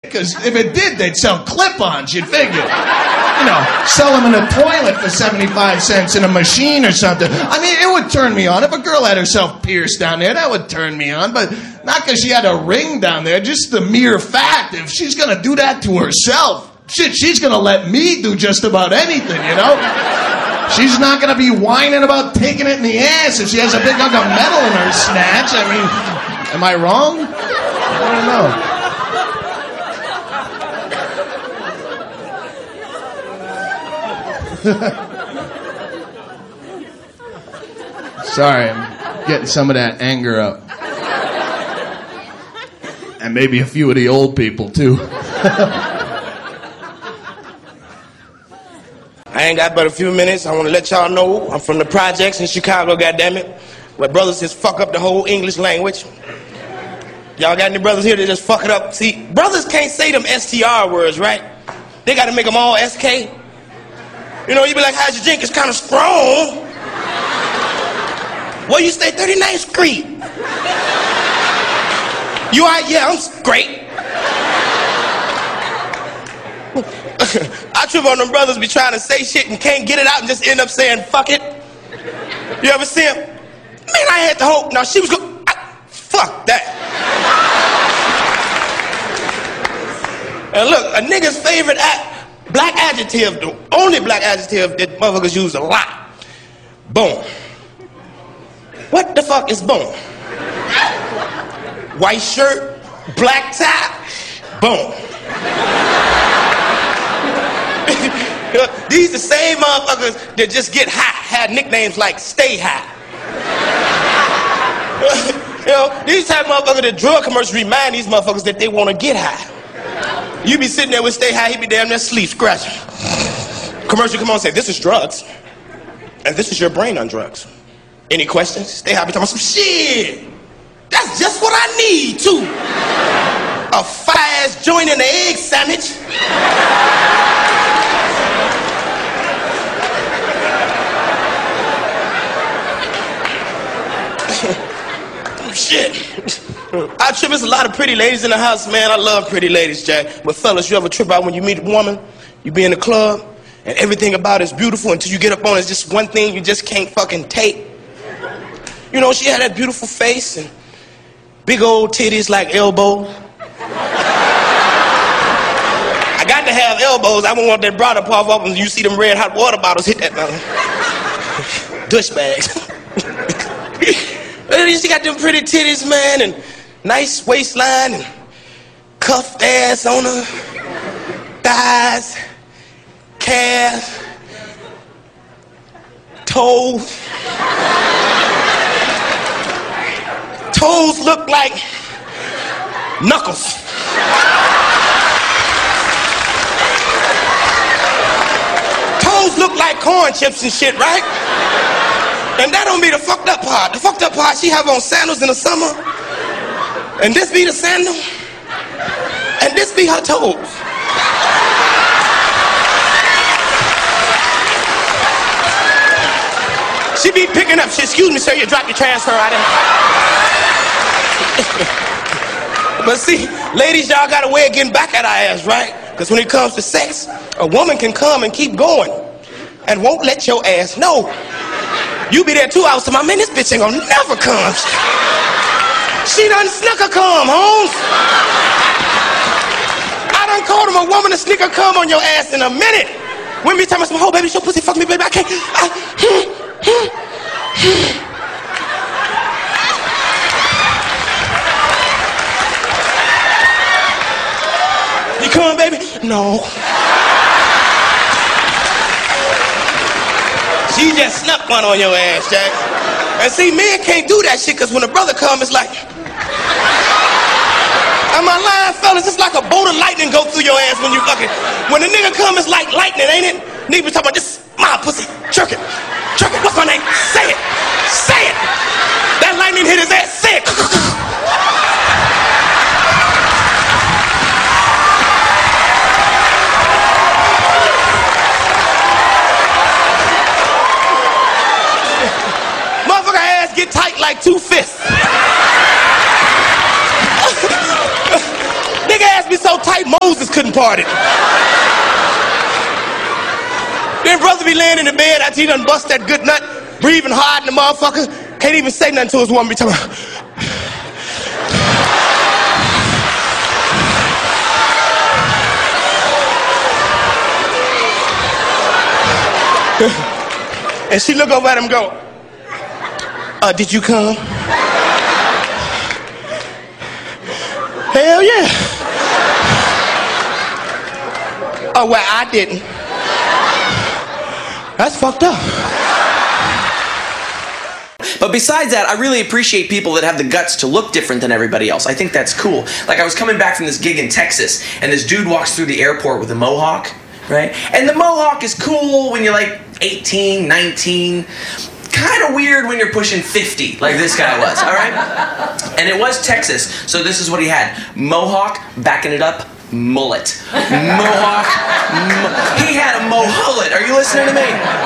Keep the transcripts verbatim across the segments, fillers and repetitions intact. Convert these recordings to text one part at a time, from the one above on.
because if it did, they'd sell clip-ons, you'd figure. You know, sell them in a toilet for seventy-five cents in a machine or something. I mean, it would turn me on. If a girl had herself pierced down there, that would turn me on. But not because she had a ring down there, just the mere fact. If she's going to do that to herself, shit, she's going to let me do just about anything, you know? She's not going to be whining about taking it in the ass if she has a big hunk of metal in her snatch. I mean, am I wrong? I don't know. Sorry, I'm getting some of that anger up. And maybe a few of the old people, too. I ain't got but a few minutes. I want to let y'all know I'm from the projects in Chicago, goddammit, where brothers just fuck up the whole English language. Y'all got any brothers here that just fuck it up? See, brothers can't say them S T R words, right? They got to make them all S K. You know, you be like, how's your drink? It's kind of strong. Well, you stay thirty-ninth Street. You all right? Yeah, I'm great. I trip on them brothers be trying to say shit and can't get it out and just end up saying, fuck it. You ever see him? Man, I had the hope. No, she was going, fuck that. And look, a nigga's favorite act, black adjective, the only black adjective that motherfuckers use a lot. Boom. What the fuck is boom? White shirt, black tie, boom. These the same motherfuckers that just get high, had nicknames like Stay High. You know, these type of motherfuckers that drug commercials remind these motherfuckers that they want to get high. You be sitting there with Stay High, he be damn near sleep, scratching. Commercial come on and say, this is drugs. And this is your brain on drugs. Any questions? Stay High be talking about some shit. That's just what I need, too. A fire-ass joint and an egg sandwich. Shit. I trip, there's a lot of pretty ladies in the house, man. I love pretty ladies, Jack. But fellas, you ever trip out when you meet a woman, you be in the club, and everything about it is beautiful until you get up on it, it's just one thing you just can't fucking take. You know, she had that beautiful face and big old titties like elbows. I got to have elbows. I won't want that bra to pop up and you see them red hot water bottles hit that mountain. Douchebags. She got them pretty titties, man, and nice waistline, and cuffed ass on her, thighs, calves, toes. Toes look like knuckles. Toes look like corn chips and shit, right? And that don't be the fucked up part. The fucked up part, she have on sandals in the summer. And this be the sandal. And this be her toes. She be picking up shit. Excuse me, sir, you dropped your transfer item. But see, ladies, y'all got a way of getting back at our ass, right? Because when it comes to sex, a woman can come and keep going and won't let your ass know. You be there two hours to my man, this bitch ain't gonna never come. She done snuck a cum, Holmes. I done called him a woman to sneak a cum on your ass in a minute. When me tell me, oh baby, your pussy fuck me, baby, I can't. I, you come, baby? No. She just snuck one on your ass, Jack. And see, men can't do that shit, because when a brother comes, it's like... Am I lying, fellas? It's like a bolt of lightning go through your ass when you fucking... When a nigga come, it's like lightning, ain't it? Nigga be talking about, this my pussy. Jerk it. Jerk it. What's my name? Say it. Say it. That lightning hit his ass. Say it. Get tight like two fists. Nigga ass be so tight Moses couldn't part it. Then brother be laying in the bed after he done bust that good nut, breathing hard in the motherfucker, can't even say nothing to his woman, be talking about. And she look over at him and go, uh, did you come? Hell yeah. Oh, well, I didn't. That's fucked up. But besides that, I really appreciate people that have the guts to look different than everybody else. I think that's cool. Like, I was coming back from this gig in Texas, and this dude walks through the airport with a mohawk, right? And the mohawk is cool when you're like eighteen, nineteen. Kind of weird when you're pushing fifty, like this guy was, all right? And it was Texas, so this is what he had. Mohawk, backing it up, mullet. Mohawk, mo- he had a mohullet. Are you listening to me?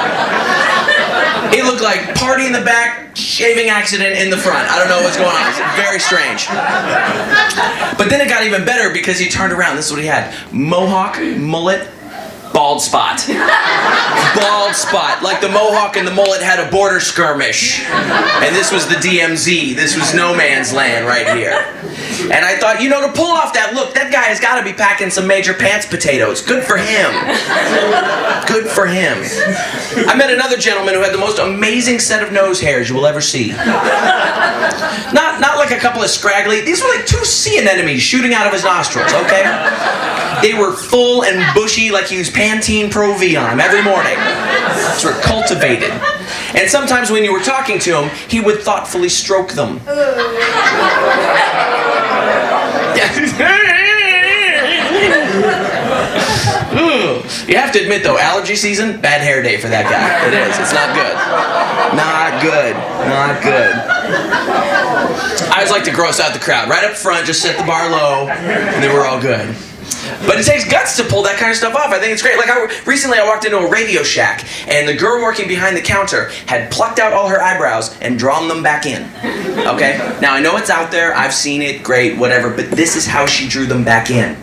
He looked like party in the back, shaving accident in the front. I don't know what's going on. It's very strange. But then it got even better because he turned around. This is what he had. Mohawk, mullet, bald spot. Bald spot. Like the mohawk and the mullet had a border skirmish. And this was the D M Z. This was no man's land right here. And I thought, you know, to pull off that look, that guy has got to be packing some major pants potatoes. Good for him. Good for him. I met another gentleman who had the most amazing set of nose hairs you will ever see. Not, not like a couple of scraggly. These were like two sea anemones shooting out of his nostrils, okay? They were full and bushy like he used Pantene Pro V on them every morning. These were cultivated. And sometimes when you were talking to him, he would thoughtfully stroke them. You have to admit though, allergy season, bad hair day for that guy. It is. It's not good. Not good. Not good. I always like to gross out the crowd. Right up front, just set the bar low, and then we're all good. But it takes guts to pull that kind of stuff off. I think it's great. Like I, recently I walked into a Radio Shack, and the girl working behind the counter had plucked out all her eyebrows and drawn them back in. Okay? Now I know it's out there, I've seen it, great, whatever, but this is how she drew them back in.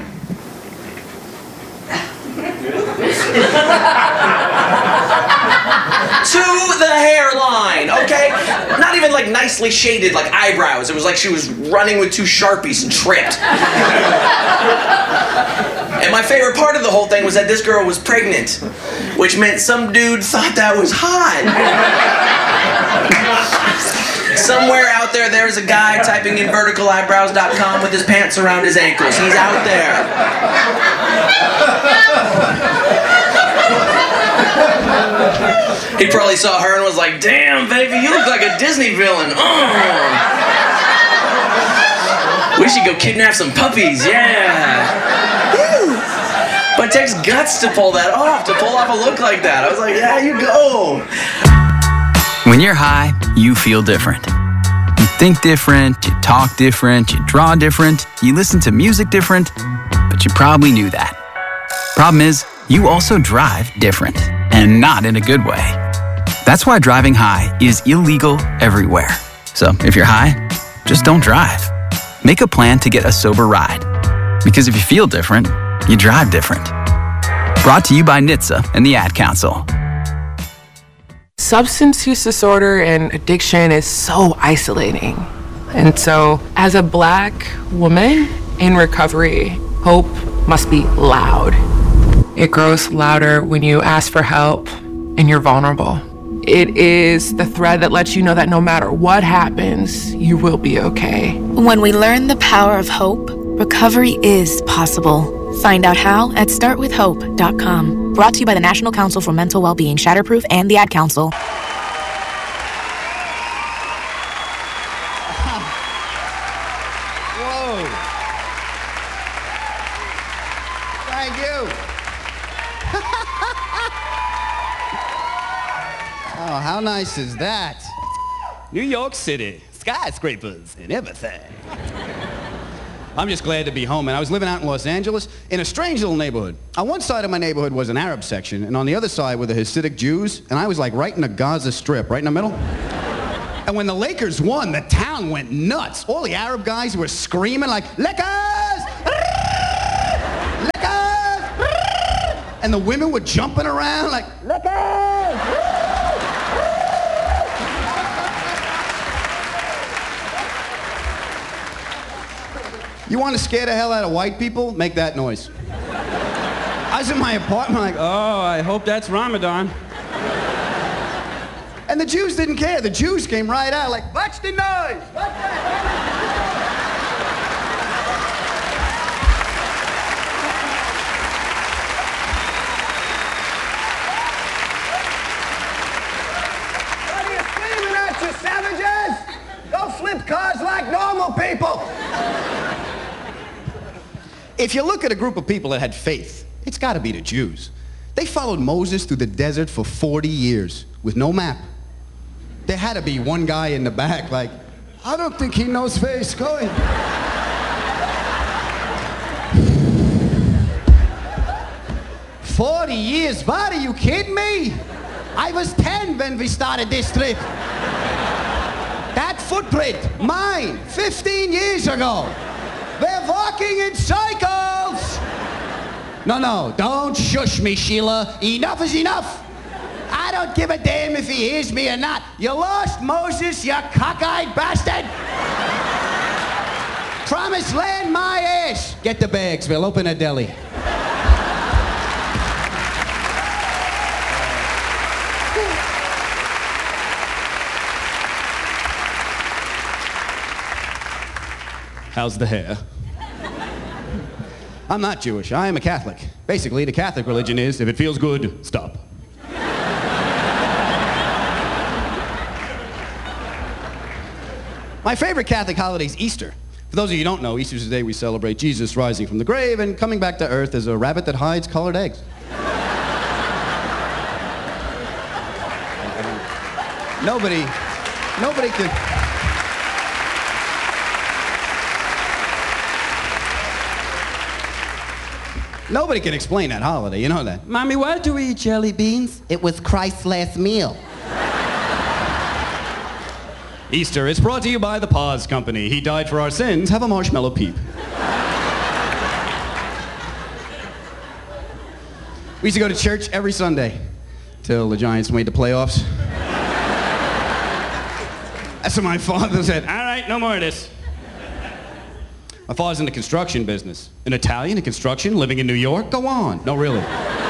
To the hairline, okay? Not even like nicely shaded like eyebrows. It was like she was running with two Sharpies and tripped. And my favorite part of the whole thing was that this girl was pregnant, which meant some dude thought that was hot. Somewhere out there, there's a guy typing in vertical eyebrows dot com with his pants around his ankles. He's out there. He probably saw her and was like, damn, baby, you look like a Disney villain. Oh. We should go kidnap some puppies, yeah. Woo. But it takes guts to pull that off, to pull off a look like that. I was like, yeah, you go. When you're high, you feel different. You think different, you talk different, you draw different, you listen to music different, but you probably knew that. Problem is, you also drive different, and not in a good way. That's why driving high is illegal everywhere. So if you're high, just don't drive. Make a plan to get a sober ride. Because if you feel different, you drive different. Brought to you by N H T S A and the Ad Council. Substance use disorder and addiction is so isolating. And so, as a Black woman in recovery, hope must be loud. It grows louder when you ask for help and you're vulnerable. It is the thread that lets you know that no matter what happens, you will be okay. When we learn the power of hope, recovery is possible. Find out how at start with hope dot com. Brought to you by the National Council for Mental Wellbeing, Shatterproof, and the Ad Council. Whoa. Thank you. Oh, how nice is that? New York City, skyscrapers and everything. I'm just glad to be home, and I was living out in Los Angeles in a strange little neighborhood. On one side of my neighborhood was an Arab section, and on the other side were the Hasidic Jews, and I was like right in the Gaza Strip, right in the middle. And when the Lakers won, the town went nuts. All the Arab guys were screaming like, Lakers! And the women were jumping around like, look out! You want to scare the hell out of white people? Make that noise. I was in my apartment like, oh, I hope that's Ramadan. And the Jews didn't care. The Jews came right out like, what's the noise? What's that? Savages! Go flip cars like normal people! If you look at a group of people that had faith, it's got to be the Jews. They followed Moses through the desert for forty years with no map. There had to be one guy in the back like, I don't think he knows where he's going. forty years? What, are you kidding me? I was ten when we started this trip. That footprint, mine, fifteen years ago. We're walking in circles. No, no, don't shush me, Sheila. Enough is enough. I don't give a damn if he hears me or not. You lost Moses, you cockeyed bastard. Promised land, my ass. Get the bags, we'll open a deli. How's the hair? I'm not Jewish. I am a Catholic. Basically, the Catholic religion is, if it feels good, stop. My favorite Catholic holiday is Easter. For those of you who don't know, Easter is the day we celebrate Jesus rising from the grave and coming back to earth as a rabbit that hides colored eggs. Nobody, nobody could... Nobody can explain that holiday, you know that. Mommy, why do we eat jelly beans? It was Christ's last meal. Easter is brought to you by the Pause Company. He died for our sins. Have a marshmallow peep. We used to go to church every Sunday till the Giants made the playoffs. That's what my father said. All right, no more of this. My father's in the construction business. An Italian in construction, living in New York? Go on. No, really.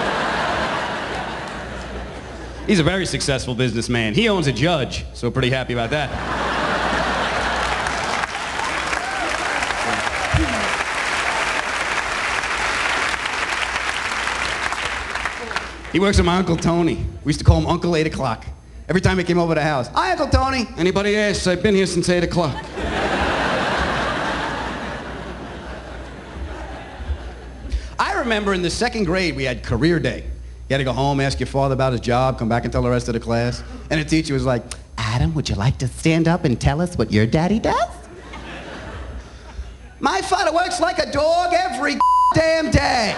He's a very successful businessman. He owns a Judge, so pretty happy about that. He works with my Uncle Tony. We used to call him Uncle eight o'clock. Every time he came over to the house, hi, Uncle Tony. Anybody asks, I've been here since eight o'clock. I remember in the second grade, we had career day. You had to go home, ask your father about his job, come back and tell the rest of the class. And the teacher was like, Adam, would you like to stand up and tell us what your daddy does? My father works like a dog every damn day.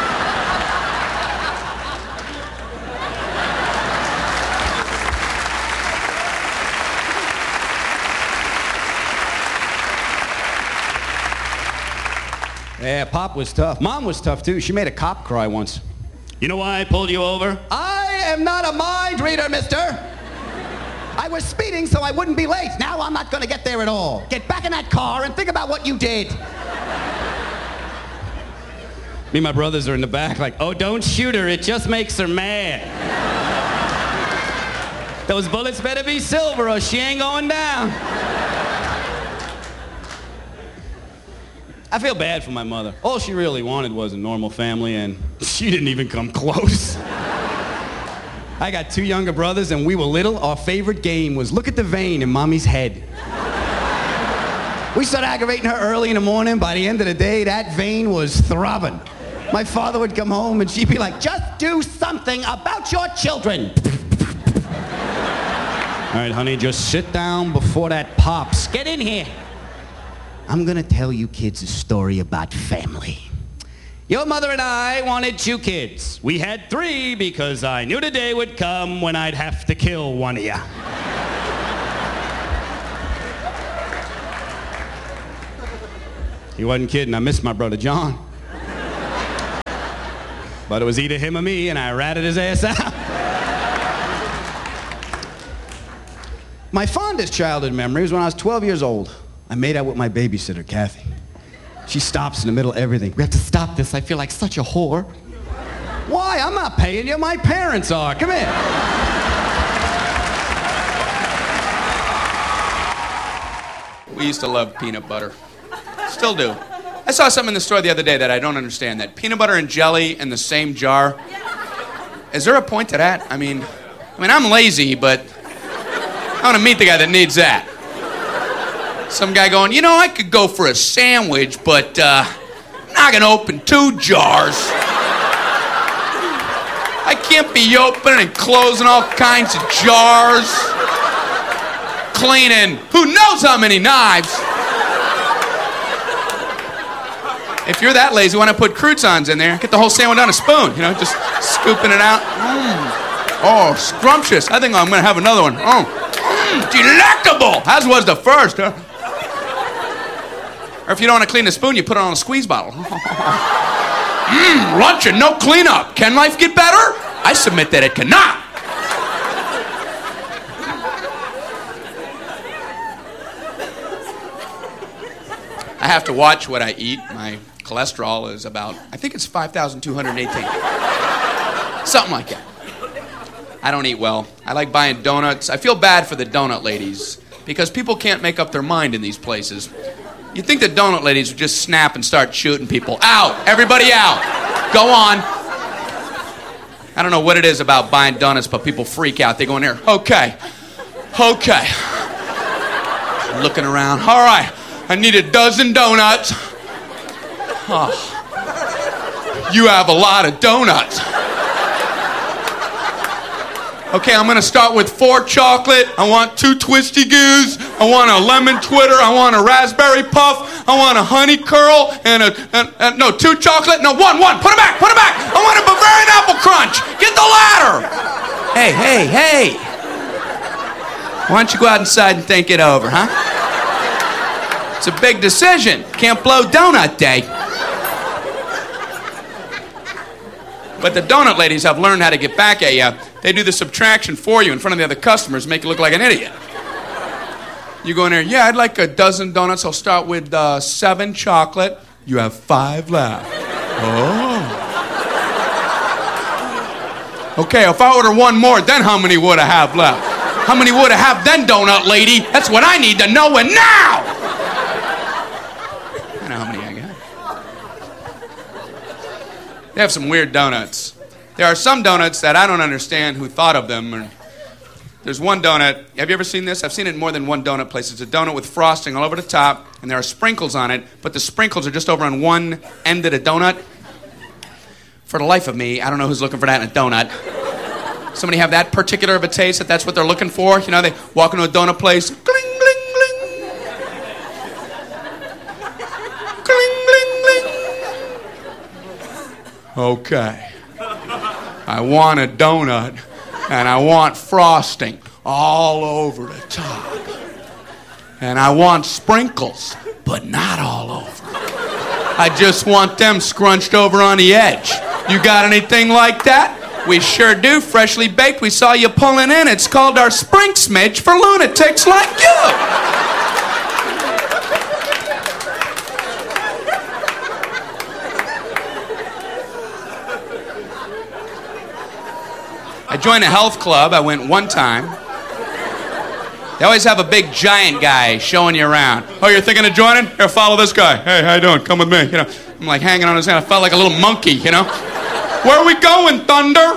Yeah, Pop was tough. Mom was tough, too. She made a cop cry once. You know why I pulled you over? I am not a mind reader, mister. I was speeding so I wouldn't be late. Now I'm not going to get there at all. Get back in that car and think about what you did. Me and my brothers are in the back like, oh, don't shoot her. It just makes her mad. Those bullets better be silver or she ain't going down. I feel bad for my mother. All she really wanted was a normal family, and she didn't even come close. I got two younger brothers, and we were little. Our favorite game was look at the vein in Mommy's head. We started aggravating her early in the morning. By the end of the day, that vein was throbbing. My father would come home, and she'd be like, just do something about your children. All right, honey, just sit down before that pops. Get in here. I'm gonna tell you kids a story about family. Your mother and I wanted two kids. We had three because I knew the day would come when I'd have to kill one of you. He wasn't kidding. I miss my brother John. But it was either him or me, and I ratted his ass out. My fondest childhood memory was when I was twelve years old. I made out with my babysitter, Kathy. She stops in the middle of everything. We have to stop this. I feel like such a whore. Why? I'm not paying you. My parents are. Come here. We used to love peanut butter. Still do. I saw something in the store the other day that I don't understand. That peanut butter and jelly in the same jar. Is there a point to that? I mean, I mean, I'm lazy, but I want to meet the guy that needs that. Some guy going, you know, I could go for a sandwich, but uh, I'm not going to open two jars. I can't be opening and closing all kinds of jars. Cleaning who knows how many knives. If you're that lazy, why not put croutons in there? Get the whole sandwich on a spoon, you know, just scooping it out. Mm. Oh, scrumptious. I think I'm going to have another one. Oh, mm, delectable. As was the first, huh? Or if you don't want to clean the spoon, you put it on a squeeze bottle. Mmm, lunch and no cleanup. Can life get better? I submit that it cannot. I have to watch what I eat. My cholesterol is about, I think it's five thousand two hundred eighteen. Something like that. I don't eat well. I like buying donuts. I feel bad for the donut ladies because people can't make up their mind in these places. You'd think the donut ladies would just snap and start shooting people. Out! Everybody out! Go on. I don't know what it is about buying donuts, but people freak out. They go in there, okay, okay. Looking around, all right, I need a dozen donuts. Oh. You have a lot of donuts. Okay, I'm gonna start with four chocolate. I want two twisty goos. I want a lemon twitter. I want a raspberry puff. I want a honey curl and a, and, and no, two chocolate. No, one, one. Put it back, put it back. I want a Bavarian apple crunch. Get the ladder. Hey, hey, hey. Why don't you go out inside and think it over, huh? It's a big decision. Can't blow donut day. But the donut ladies have learned how to get back at you. They do the subtraction for you in front of the other customers, make you look like an idiot. You go in there, yeah, I'd like a dozen donuts. I'll start with uh, seven chocolate. You have five left. Oh. Okay, if I order one more, then how many would I have left? How many would I have then, donut lady? That's what I need to know, and now! I know how many I got. They have some weird donuts. There are some donuts that I don't understand who thought of them. There's one donut. Have you ever seen this? I've seen it in more than one donut place. It's a donut with frosting all over the top, and there are sprinkles on it, but the sprinkles are just over on one end of the donut. For the life of me, I don't know who's looking for that in a donut. Somebody have that particular of a taste, that that's what they're looking for? You know, they walk into a donut place, gling, gling, gling. Gling, gling, gling. Okay. I want a donut, and I want frosting all over the top. And I want sprinkles, but not all over. I just want them scrunched over on the edge. You got anything like that? We sure do, freshly baked. We saw you pulling in. It's called our Spring Smidge for lunatics like you. I joined a health club. I went one time. They always have a big giant guy showing you around. Oh, you're thinking of joining? Here, follow this guy. Hey, how you doing? Come with me. You know, I'm like hanging on his hand. I felt like a little monkey, you know. Where are we going, Thunder?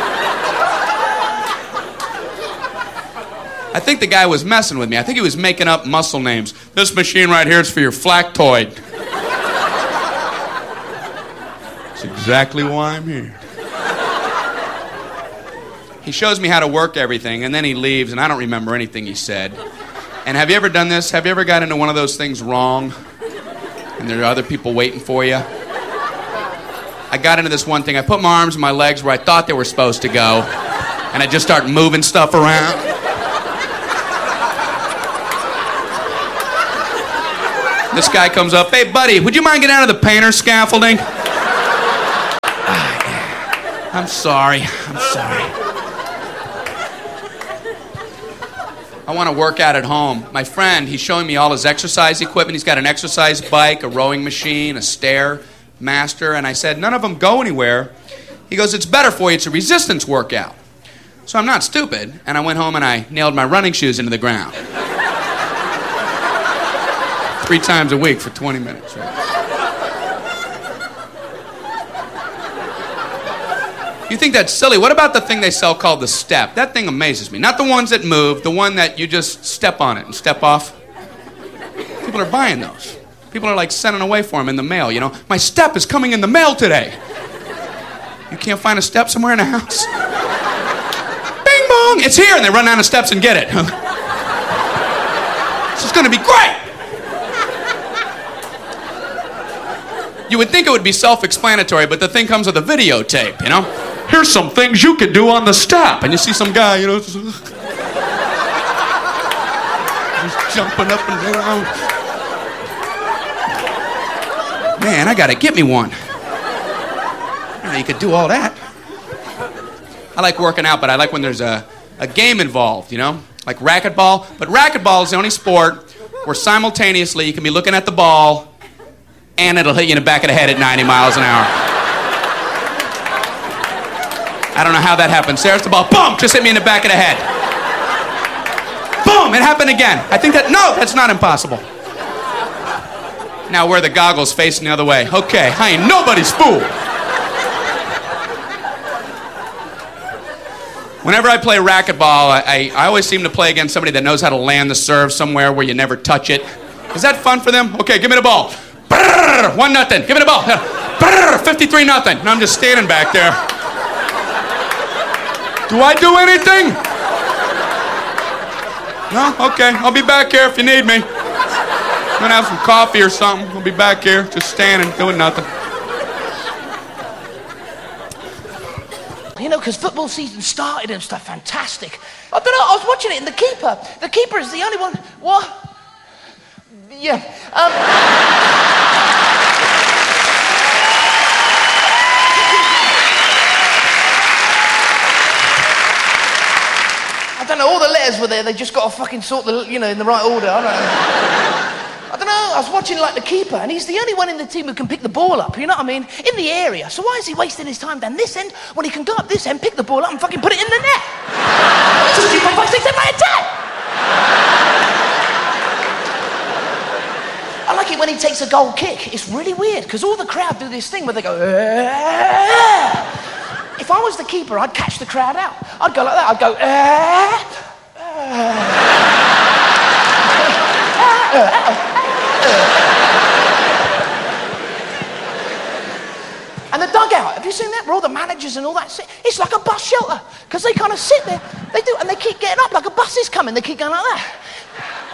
I think the guy was messing with me. I think he was making up muscle names. This machine right here is for your flactoid. That's exactly why I'm here. He shows me how to work everything, and then he leaves, and I don't remember anything he said. And have you ever done this? Have you ever got into one of those things wrong, and there are other people waiting for you? I got into this one thing. I put my arms and my legs where I thought they were supposed to go, and I just start moving stuff around. This guy comes up, hey, buddy, would you mind getting out of the painter scaffolding? Ah, yeah. I'm sorry. I'm sorry. I want to work out at home. My friend, he's showing me all his exercise equipment. He's got an exercise bike, a rowing machine, a stair master, and I said, none of them go anywhere. He goes, it's better for you. It's a resistance workout. So I'm not stupid, and I went home and I nailed my running shoes into the ground. Three times a week for twenty minutes. Right? You think that's silly? What about the thing they sell called the step? That thing amazes me. Not the ones that move, the one that you just step on it and step off. People are buying those. People are like sending away for them in the mail, you know. My step is coming in the mail today. You can't find a step somewhere in the house? Bing bong, it's here, and they run down the steps and get it. This is gonna be great. You would think it would be self-explanatory, but the thing comes with a videotape, you know? Here's some things you can do on the step. And you see some guy, you know, just, just jumping up and down. Man, I gotta get me one. You know, you could do all that. I like working out, but I like when there's a, a game involved, you know? Like racquetball. But racquetball is the only sport where simultaneously you can be looking at the ball and it'll hit you in the back of the head at ninety miles an hour. I don't know how that happened. There's the ball. Boom! Just hit me in the back of the head. Boom! It happened again. I think that... No, that's not impossible. Now wear the goggles facing the other way. Okay, I ain't nobody's fool. Whenever I play racquetball, I, I, I always seem to play against somebody that knows how to land the serve somewhere where you never touch it. Is that fun for them? Okay, give me the ball. Brrr, one nothing. Give me the ball. Brrr, fifty-three nothing. And I'm just standing back there. Do I do anything? No? Okay. I'll be back here if you need me. I'm gonna have some coffee or something. I'll be back here, just standing, doing nothing. You know, because football season started and stuff. Fantastic. I don't know. I was watching it, and the keeper. The keeper is the only one. What? Yeah. Um. I don't know, all the letters were there, they just got to fucking sort the, you know, in the right order, I don't know. I don't know, I was watching like the keeper, and he's the only one in the team who can pick the ball up, you know what I mean? In the area, so why is he wasting his time down this end when he can go up this end, pick the ball up and fucking put it in the net? Two, three, four, five, six, seven, eight, ten! I like it when he takes a goal kick, it's really weird, because all the crowd do this thing where they go, Aah! If I was the keeper, I'd catch the crowd out. I'd go like that. I'd go, eh, eh. And the dugout, have you seen that? Where all the managers and all that sit? It's like a bus shelter. Because they kind of sit there. They do, and they keep getting up like a bus is coming. They keep going like that.